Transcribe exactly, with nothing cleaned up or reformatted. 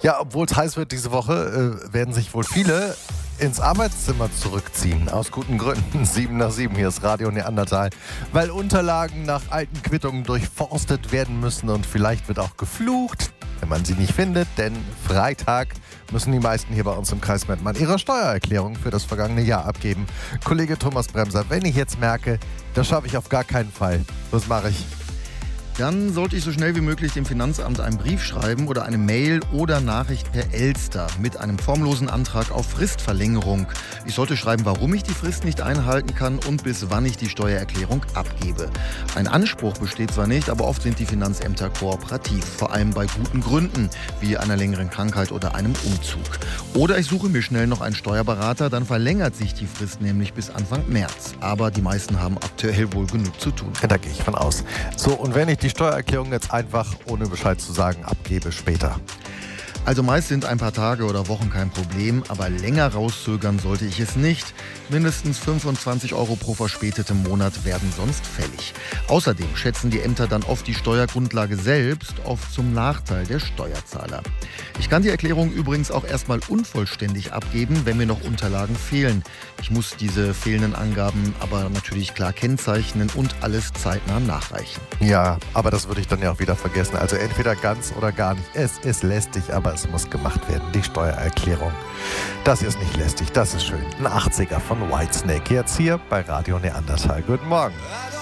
Ja, obwohl es heiß wird diese Woche, äh, werden sich wohl viele ins Arbeitszimmer zurückziehen. Aus guten Gründen. Sieben nach sieben, hier ist Radio Neandertal. Weil Unterlagen nach alten Quittungen durchforstet werden müssen und vielleicht wird auch geflucht, wenn man sie nicht findet. Denn Freitag müssen die meisten hier bei uns im Kreis Mettmann ihre Steuererklärung für das vergangene Jahr abgeben. Kollege Thomas Bremser, wenn ich jetzt merke, das schaffe ich auf gar keinen Fall, was mache ich? Dann sollte ich so schnell wie möglich dem Finanzamt einen Brief schreiben oder eine Mail oder Nachricht per Elster mit einem formlosen Antrag auf Fristverlängerung. Ich sollte schreiben, warum ich die Frist nicht einhalten kann und bis wann ich die Steuererklärung abgebe. Ein Anspruch besteht zwar nicht, aber oft sind die Finanzämter kooperativ, vor allem bei guten Gründen, wie einer längeren Krankheit oder einem Umzug. Oder ich suche mir schnell noch einen Steuerberater, dann verlängert sich die Frist nämlich bis Anfang März. Aber die meisten haben aktuell wohl genug zu tun. Ja, da gehe ich von aus. So, und wenn ich die Steuererklärung jetzt einfach, ohne Bescheid zu sagen, abgebe später? Also meist sind ein paar Tage oder Wochen kein Problem, aber länger rauszögern sollte ich es nicht. Mindestens fünfundzwanzig Euro pro verspätetem Monat werden sonst fällig. Außerdem schätzen die Ämter dann oft die Steuergrundlage selbst, oft zum Nachteil der Steuerzahler. Ich kann die Erklärung übrigens auch erstmal unvollständig abgeben, wenn mir noch Unterlagen fehlen. Ich muss diese fehlenden Angaben aber natürlich klar kennzeichnen und alles zeitnah nachreichen. Ja, aber das würde ich dann ja auch wieder vergessen. Also entweder ganz oder gar nicht. Es ist lästig, aber es muss gemacht werden, die Steuererklärung. Das ist nicht lästig, das ist schön. Ein achtziger von Whitesnake, jetzt hier bei Radio Neandertal. Guten Morgen.